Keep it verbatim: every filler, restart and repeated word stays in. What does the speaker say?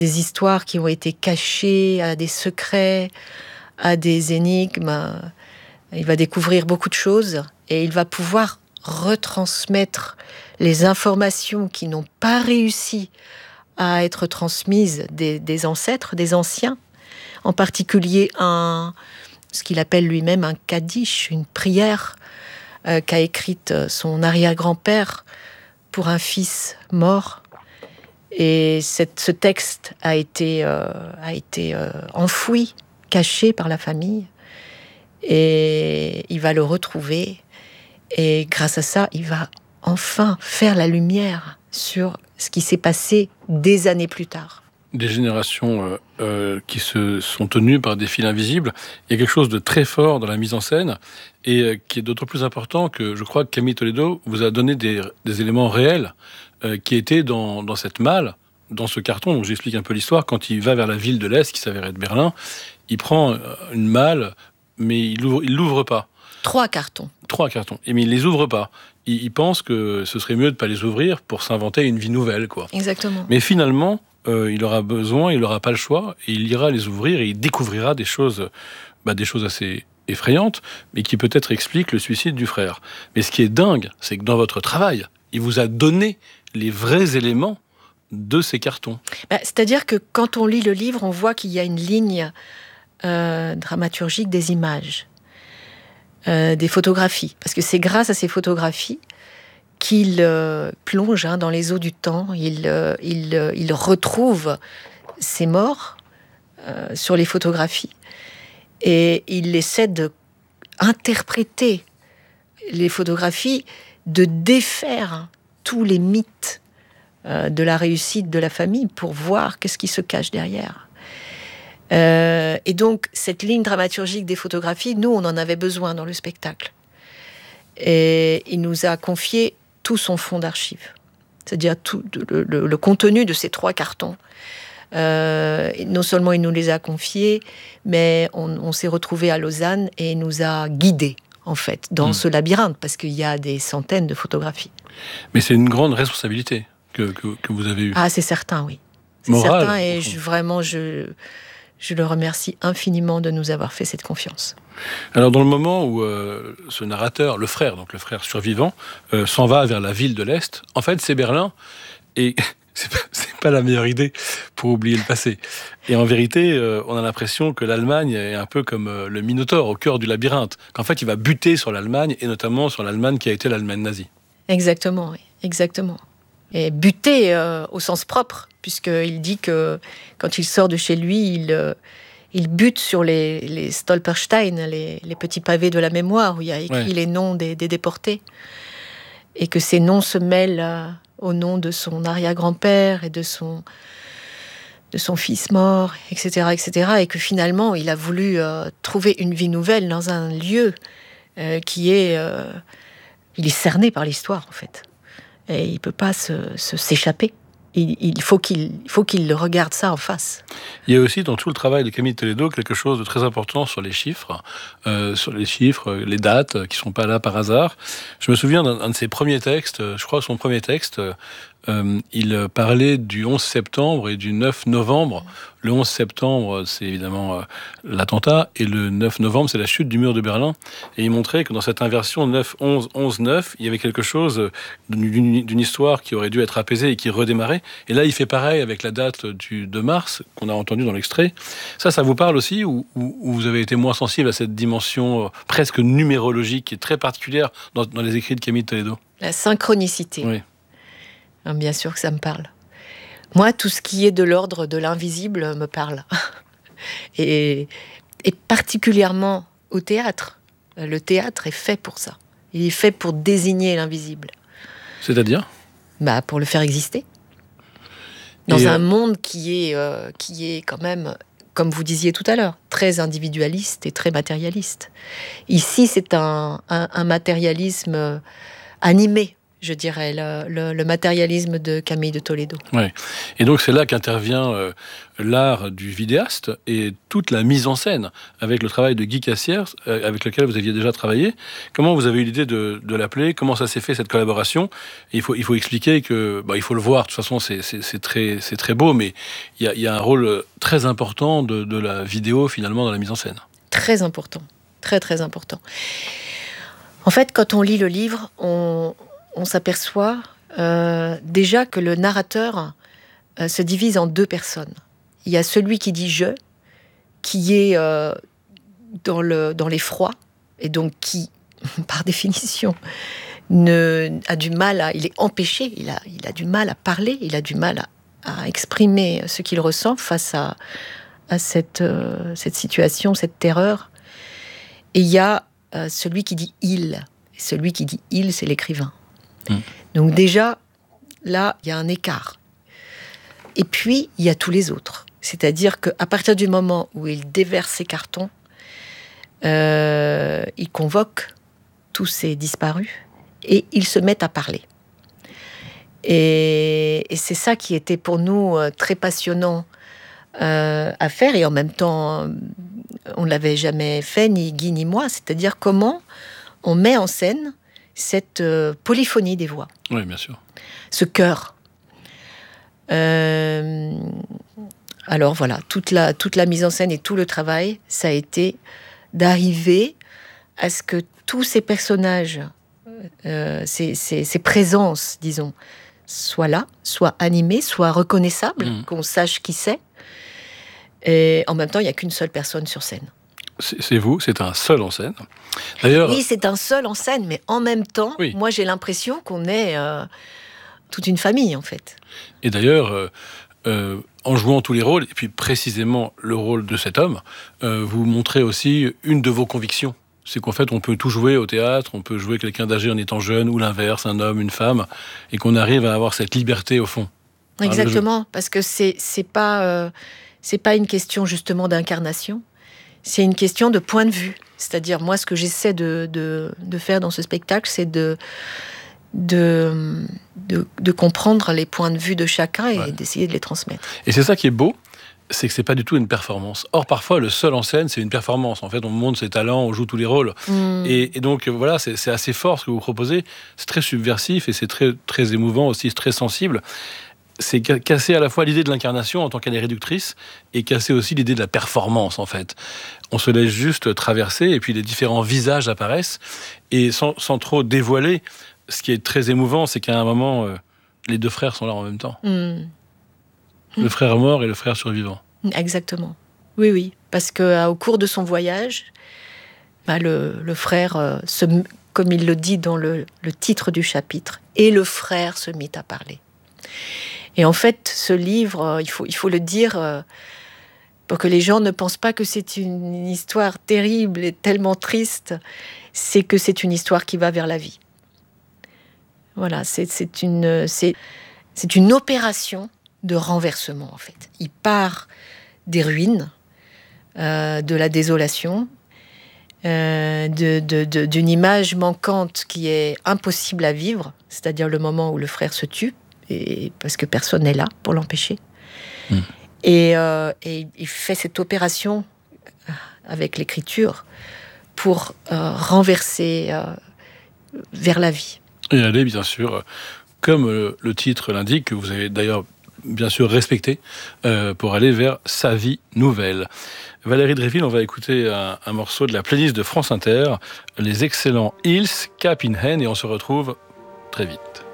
des histoires qui ont été cachées, à des secrets, à des énigmes. Il va découvrir beaucoup de choses et il va pouvoir retransmettre les informations qui n'ont pas réussi à être transmises des, des ancêtres, des anciens, en particulier un, ce qu'il appelle lui-même un kaddish, une prière euh, qu'a écrite son arrière-grand-père pour un fils mort. Et cette, ce texte a été, euh, a été euh, enfoui, caché par la famille, et il va le retrouver. Et grâce à ça, il va enfin faire la lumière sur ce qui s'est passé des années plus tard. Des générations euh, euh, qui se sont tenues par des fils invisibles. Il y a quelque chose de très fort dans la mise en scène et euh, qui est d'autant plus important que je crois que Camille Toledo vous a donné des, des éléments réels euh, qui étaient dans, dans cette malle, dans ce carton. Donc j'explique un peu l'histoire. Quand il va vers la ville de l'Est, qui s'avérait être Berlin, il prend une malle, mais il l'ouvre, il l'ouvre pas. Trois cartons. Trois cartons. Et mais il les ouvre pas. Il, il pense que ce serait mieux de ne pas les ouvrir pour s'inventer une vie nouvelle, quoi. Exactement. Mais finalement, euh, il aura besoin, il n'aura pas le choix, et il ira les ouvrir et il découvrira des choses, bah, des choses assez effrayantes, mais qui peut-être expliquent le suicide du frère. Mais ce qui est dingue, c'est que dans votre travail, il vous a donné les vrais éléments de ces cartons. Bah, c'est-à-dire que quand on lit le livre, on voit qu'il y a une ligne euh, dramaturgique des images. Euh, des photographies, parce que c'est grâce à ces photographies qu'il euh, plonge hein, dans les eaux du temps, il, euh, il, euh, il retrouve ses morts euh, sur les photographies, et il essaie d'interpréter les photographies, de défaire tous les mythes euh, de la réussite de la famille pour voir qu'est-ce qui se cache derrière. Euh, et donc, cette ligne dramaturgique des photographies, nous, on en avait besoin dans le spectacle. Et il nous a confié tout son fonds d'archives. C'est-à-dire tout le, le, le contenu de ces trois cartons. Euh, non seulement il nous les a confiés, mais on, on s'est retrouvés à Lausanne et il nous a guidés, en fait, dans mmh. ce labyrinthe, parce qu'il y a des centaines de photographies. Mais c'est une grande responsabilité que, que, que vous avez eue. Ah, c'est certain, oui. C'est Morale, certain, et je, vraiment, je... Je le remercie infiniment de nous avoir fait cette confiance. Alors, dans le moment où euh, ce narrateur, le frère, donc le frère survivant, euh, s'en va vers la ville de l'Est, en fait, c'est Berlin, et c'est pas, c'est pas la meilleure idée pour oublier le passé. Et en vérité, euh, on a l'impression que l'Allemagne est un peu comme euh, le Minotaure au cœur du labyrinthe, qu'en fait, il va buter sur l'Allemagne, et notamment sur l'Allemagne qui a été l'Allemagne nazie. Exactement, oui, exactement. Et buter euh, au sens propre, puisqu'il dit que quand il sort de chez lui, il, euh, il bute sur les, les Stolperstein, les, les petits pavés de la mémoire, où il y a écrit ouais. les noms des, des déportés, et que ces noms se mêlent euh, au nom de son arrière-grand-père et de son, de son fils mort, et cetera, et cetera, et que finalement, il a voulu euh, trouver une vie nouvelle dans un lieu euh, qui est... Euh, il est cerné par l'histoire, en fait. Et il ne peut pas se, se, s'échapper. Il, il, faut qu'il, il faut qu'il regarde ça en face. Il y a aussi dans tout le travail de Camille Toledo quelque chose de très important sur les chiffres, euh, sur les chiffres, les dates qui ne sont pas là par hasard. Je me souviens d'un, d'un de ses premiers textes, je crois que son premier texte, euh, il parlait du onze septembre et du neuf novembre. Le onze septembre, c'est évidemment euh, l'attentat, et le neuf novembre, c'est la chute du mur de Berlin. Et il montrait que dans cette inversion neuf onze onze neuf, il y avait quelque chose d'une, d'une histoire qui aurait dû être apaisée et qui redémarrait. Et là, il fait pareil avec la date du deux mars, qu'on a entendu dans l'extrait. Ça, ça vous parle aussi, ou, ou, ou vous avez été moins sensible à cette dimension euh, presque numérologique qui est très particulière dans, dans les écrits de Camille Toledo? La synchronicité. Oui. Bien sûr que ça me parle. Moi, tout ce qui est de l'ordre de l'invisible me parle. Et, et particulièrement au théâtre. Le théâtre est fait pour ça. Il est fait pour désigner l'invisible. C'est-à-dire ? Bah, pour le faire exister. Dans et un euh... monde qui est, euh, qui est quand même, comme vous disiez tout à l'heure, très individualiste et très matérialiste. Ici, c'est un, un, un matérialisme animé. je dirais, le, le, le matérialisme de Camille de Toledo. Ouais. Et donc c'est là qu'intervient euh, l'art du vidéaste et toute la mise en scène, avec le travail de Guy Cassière, euh, avec lequel vous aviez déjà travaillé. Comment vous avez eu l'idée de, de l'appeler? Comment ça s'est fait, cette collaboration? Et il faut, il faut expliquer que, bah, il faut le voir, de toute façon c'est, c'est, c'est, très, c'est très beau, mais il y a, il y a un rôle très important de, de la vidéo finalement dans la mise en scène. Très important, très très important. En fait, quand on lit le livre, on... on s'aperçoit euh, déjà que le narrateur euh, se divise en deux personnes. Il y a celui qui dit « je », qui est euh, dans, le, dans l'effroi, et donc qui, par définition, ne, a du mal à... Il est empêché, il a, il a du mal à parler, il a du mal à, à exprimer ce qu'il ressent face à, à cette, euh, cette situation, cette terreur. Et il y a euh, celui qui dit « il ». Celui qui dit « il », c'est l'écrivain. Mmh. Donc déjà, là, il y a un écart. Et puis, il y a tous les autres. C'est-à-dire qu'à partir du moment où il déverse ses cartons, euh, il convoque tous ces disparus et ils se mettent à parler. Et, et c'est ça qui était pour nous très passionnant euh, à faire. Et en même temps, on ne l'avait jamais fait, ni Guy ni moi. C'est-à-dire comment on met en scène cette euh, polyphonie des voix. Oui, bien sûr. Ce chœur. Euh, alors voilà, toute la, toute la mise en scène et tout le travail, ça a été d'arriver à ce que tous ces personnages, euh, ces, ces, ces présences, disons, soient là, soient animés, soient reconnaissables, mmh. qu'on sache qui c'est. Et en même temps, il n'y a qu'une seule personne sur scène. C'est vous, c'est un seul en scène. D'ailleurs, oui, c'est un seul en scène, mais en même temps, oui. moi j'ai l'impression qu'on est euh, toute une famille, en fait. Et d'ailleurs, euh, euh, en jouant tous les rôles, et puis précisément le rôle de cet homme, euh, vous montrez aussi une de vos convictions. C'est qu'en fait, on peut tout jouer au théâtre, on peut jouer quelqu'un d'âgé en étant jeune, ou l'inverse, un homme, une femme, et qu'on arrive à avoir cette liberté au fond. Exactement, parce que c'est, c'est pas, euh, c'est pas une question justement d'incarnation. C'est une question de point de vue. C'est-à-dire, moi, ce que j'essaie de, de, de faire dans ce spectacle, c'est de, de, de, de comprendre les points de vue de chacun et ouais. d'essayer de les transmettre. Et c'est ça qui est beau, c'est que c'est pas du tout une performance. Or, parfois, le seul en scène, c'est une performance. En fait, on montre ses talents, on joue tous les rôles. Mmh. Et, et donc, voilà, c'est, c'est assez fort ce que vous proposez. C'est très subversif et c'est très, très émouvant aussi, très sensible. C'est casser à la fois l'idée de l'incarnation en tant qu'elle est réductrice et casser aussi l'idée de la performance, en fait. On se laisse juste traverser et puis les différents visages apparaissent et sans, sans trop dévoiler, ce qui est très émouvant, c'est qu'à un moment, euh, les deux frères sont là en même temps. Mmh. Le frère mort et le frère survivant. Exactement. Oui, oui. Parce qu'au cours de son voyage, bah, le, le frère, euh, se, comme il le dit dans le, le titre du chapitre, et le frère se mit à parler. Et en fait, ce livre, il faut, il faut le dire euh, pour que les gens ne pensent pas que c'est une histoire terrible et tellement triste, c'est que c'est une histoire qui va vers la vie. Voilà, c'est, c'est, une, c'est, c'est une opération de renversement, en fait. Il part des ruines, euh, de la désolation, euh, de, de, de, d'une image manquante qui est impossible à vivre, c'est-à-dire le moment où le frère se tue, et, parce que personne n'est là pour l'empêcher. Mmh. Et, euh, et il fait cette opération avec l'écriture pour euh, renverser euh, vers la vie. Et aller, bien sûr, comme le, le titre l'indique, que vous avez d'ailleurs bien sûr respecté, euh, pour aller vers sa vie nouvelle. Valérie Dréville, on va écouter un, un morceau de la playlist de France Inter, les excellents Hills, Cap in Hand, et on se retrouve très vite.